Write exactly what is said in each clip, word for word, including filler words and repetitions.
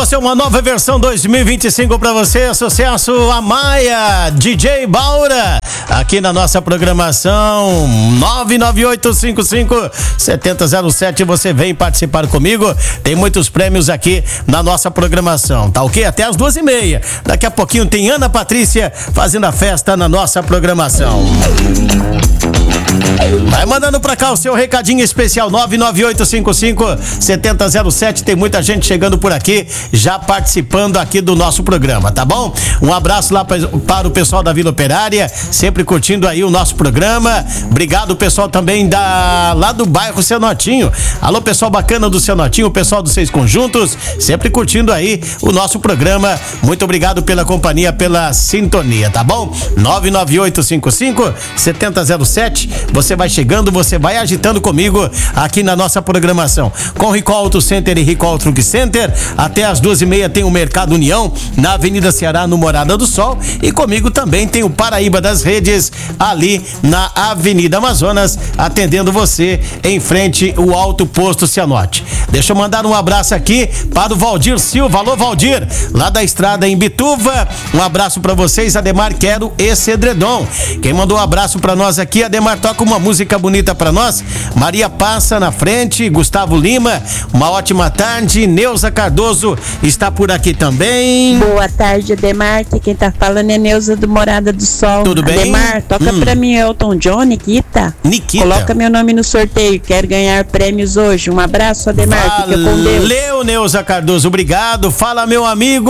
trouxe uma nova versão dois mil e vinte e cinco pra você, sucesso Amaya, D J Baura, aqui na nossa programação. Nove nove oito cinco cinco sete zero zero sete, você vem participar comigo, tem muitos prêmios aqui na nossa programação, tá ok? Até as duas e meia, daqui a pouquinho tem Ana Patrícia fazendo a festa na nossa programação. Vai mandando pra cá o seu recadinho especial, nove nove oito cinco cinco sete zero zero sete. Tem muita gente chegando por aqui, já participando aqui do nosso programa, tá bom? Um abraço lá pra, para o pessoal da Vila Operária, sempre curtindo aí o nosso programa. Obrigado, pessoal também da, lá do bairro Cenotinho. Alô, pessoal bacana do Cenotinho, o pessoal dos Seis Conjuntos, sempre curtindo aí o nosso programa. Muito obrigado pela companhia, pela sintonia, tá bom? nove nove oito cinco cinco sete zero zero sete. Você vai chegando, você vai agitando comigo aqui na nossa programação. Com Rico Auto Center e Rico Auto Truck Center, até as duas e meia tem o Mercado União, na Avenida Ceará, no Morada do Sol. E comigo também tem o Paraíba das Redes, ali na Avenida Amazonas, atendendo você em frente ao Alto Posto Cianorte. Deixa eu mandar um abraço aqui para o Valdir Silva. Alô, Valdir, lá da estrada em Bituva. Um abraço para vocês, Ademar, quero esse edredom. Quem mandou um abraço para nós aqui, Ademar, toca uma música bonita pra nós. Maria Passa na frente, Gustavo Lima, uma ótima tarde. Neuza Cardoso está por aqui também. Boa tarde, Ademar, que quem tá falando é Neuza do Morada do Sol. Tudo bem? Ademar, toca hum. pra mim Elton John, Nikita. Nikita. Coloca meu nome no sorteio, quero ganhar prêmios hoje. Um abraço, Ademar, fica com Deus. Valeu, Neuza Cardoso, obrigado. Fala, meu amigo,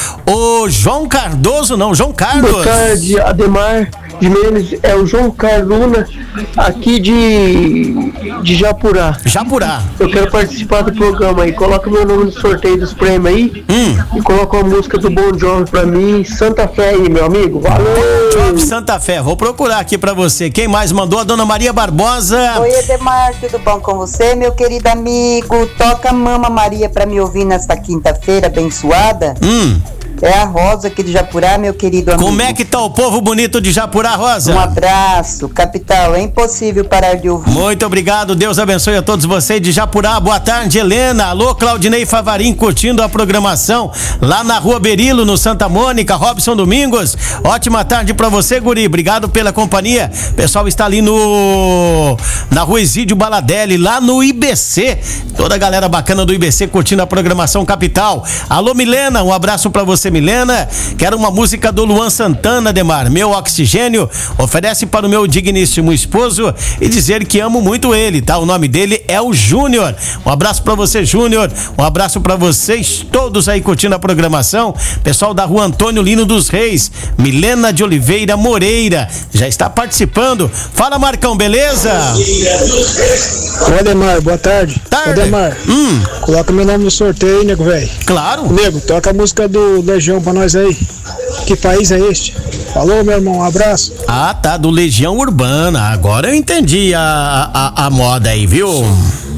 o João Cardoso, não, João Carlos. Boa tarde, Ademar Jimenez, é o João Carluna, aqui de, de Japurá. Japurá. Eu quero participar do programa aí. Coloca meu nome no sorteio dos prêmios aí. Hum. E coloca uma música do Bon Jovi pra mim, Santa Fé aí, meu amigo. Valeu! Bon Jovi, Santa Fé. Vou procurar aqui pra você. Quem mais mandou? A dona Maria Barbosa. Oi, Ademar, tudo bom com você, meu querido amigo? Toca Mama Maria pra me ouvir nesta quinta-feira abençoada. Hum. É a Rosa aqui de Japurá, meu querido amigo. Como é que tá o povo bonito de Japurá, Rosa? Um abraço, capital, é impossível parar de ouvir. Muito obrigado, Deus abençoe a todos vocês de Japurá. Boa tarde, Helena. Alô, Claudinei Favarim, curtindo a programação lá na Rua Berilo, no Santa Mônica. Robson Domingos, ótima tarde pra você, guri, obrigado pela companhia. O pessoal está ali no na Rua Isídio Baladelli, lá no I B C. Toda a galera bacana do I B C curtindo a programação capital. Alô, Milena, um abraço pra você, Milena. Quero uma música do Luan Santana, Ademar. Meu oxigênio, oferece para o meu digníssimo esposo e dizer que amo muito ele, tá? O nome dele é o Júnior. Um abraço pra você, Júnior. Um abraço pra vocês todos aí curtindo a programação. Pessoal da Rua Antônio Lino dos Reis, Milena de Oliveira Moreira já está participando. Fala, Marcão, beleza? Ô, Ademar, boa tarde. Tarde. Ademar, hum. coloca meu nome no sorteio, nego, velho. Claro. Nego, toca a música do Legião pra nós aí. Que país é este? Falou, meu irmão, um abraço. Ah, tá, do Legião Urbana. Agora eu entendi a, a, a moda aí, viu?